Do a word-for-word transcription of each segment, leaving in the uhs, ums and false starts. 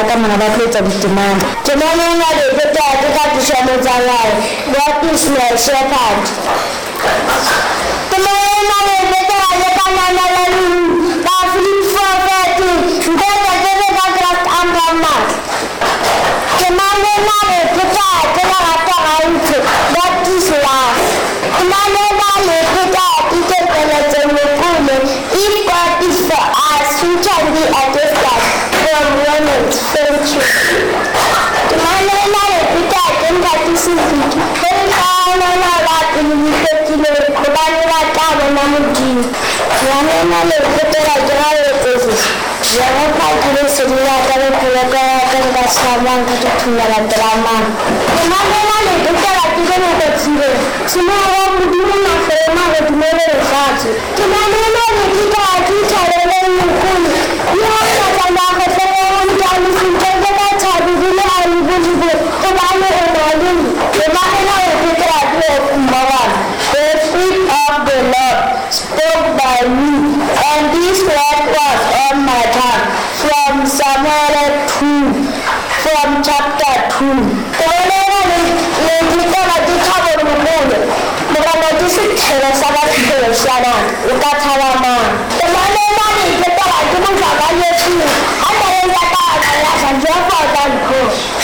ka mana ba tlo tsa ditemana temana ena le feta ke ka tshwano tsa gae what is my shepherd temana ena le feta le ka nana la ba flip for thirty ngeta ke ka trust amama temana ena le feta ke la rata gaitse what is love temana ena le feta ke ke pele tsemokule if God is for us who can be against us from Romans thank you temana ena le feta ke nka tisifiki ke nka nana ba tlilikile go ba le ba ka bona modimo temana ena le feta ke ga letsetsi ya go ka ke se dira ka le go ka ka ka sama ka thula drama temana ena le feta ke go go tsire simo go modimo na fema go dumele lefatse temana ena le feta ke tshwarele mokulu yo ka tsana go fela go ntano sintse ka tshabi dile a le bulibe go ba le go le temana ena le feta ke kumbawa the spirit of the Lord spoke by me and this word was on my tongue from Samuel two from chapter two temana ena le le feta ke tshwarele mokulu mogala ke setshelo sa batho sana o ka thabama temana ena le feta ke motlaka yesu a tla ya ka ya sa jwa ka go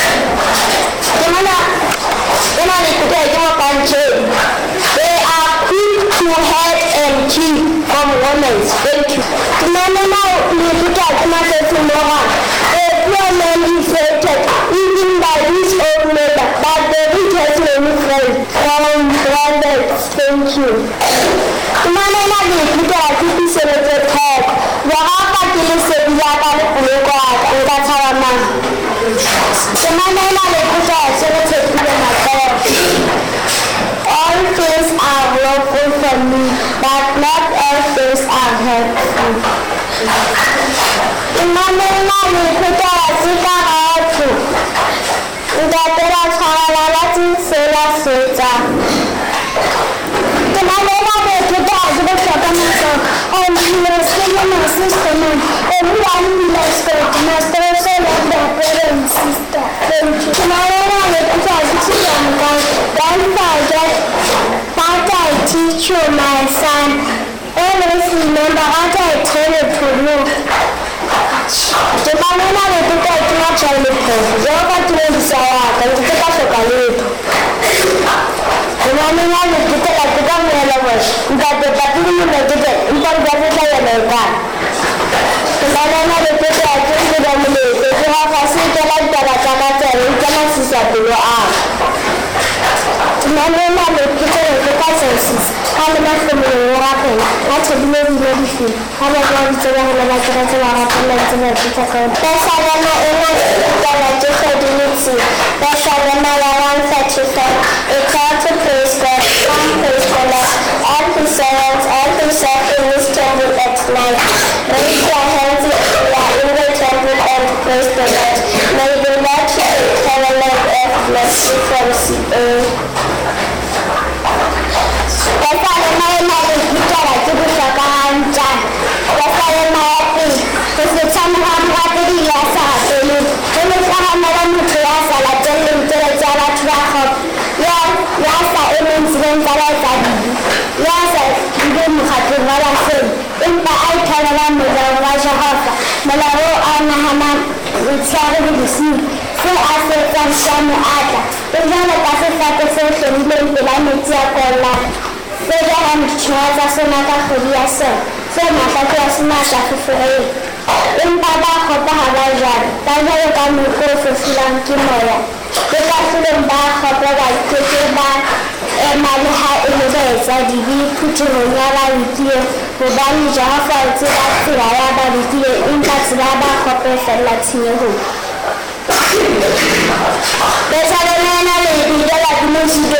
temana ena le feta ke mo kantse they are quick to hurt and kill from Romans thank you temana ena le feta ke masetsi moga a poor man is hated even by his own neighbor but the rich has many friends from Romans thank you temana ena le feta ke tiseletse theko wa ga ka ke le sebila ka le poloko o ka thabama temana ena le feta ke le tshepile matsao all things are lawful for me but not all things are helpful temana ena le feta ke ka batho nka tera tshwarala la tsela setsa temana ena le feta ke botlhokwa matso and he was given my sister man everyone he loves God must also love their brother and sister thank you temana ena le feta ke tshwanka don't forget what I teach you my son always remember what I tell you to you temana ena le feta ke matšhaletho jao ka tumedisa yaka ntse ka hloka letho temana ena le feta ke ka moela bone ntate patile monekete empa nka setla yena e kana temana ena le feta ke seba molete ke ga ga se ikela ditaba tsa ka tsele e kena sisapelo ako temana ena le feta ke ka sensis ga le mahlomolong wa gapela ga tshebile dilo difeng ga ba ba ditsebagelo ba tseba tse ba rapela tse ba feta ka Thessalona ena le feta ke kgwedinitse Thessalona one thirty-five it's how to praise God come praise the Lord all his servants all his servants in his temple at night raise your hands in the temple and praise the Lord may the Lord keep covenant of mercy from Zion Thessalona ena le feta ke botlhokwa gantšana Thessalona ya pele go se tshwamoga mogatedi ya sa gapeleng go letlaganela motho ya sa lateleng tsele tsa batho ba kgopo ya sa emeng tseleng tsa batsadi ya sa dibe mogatlong wa basedi empa a ithabela molao wa Jehova molao o a naganang motshegare le bosigo se a se etsang ka moatla e jalo ka sefate se tlhomileng pela metsi a kollang se jagang ditšhoga tsa sona ka kgwedi ya sona se matlhatlo ya sena sa fofogeng empa ba kgopa ga ba jalo ba jalo ka moko o fofilang ke moya le ka tlholong ba kgopa baikeke ba ema le ga e le baetsadi le phuthegong ya barutilwe gobane Jehova o tseba tsela ya barutilwe empa tsela ba kgope fela tshenyegong Thessalona ena le feta ke mošito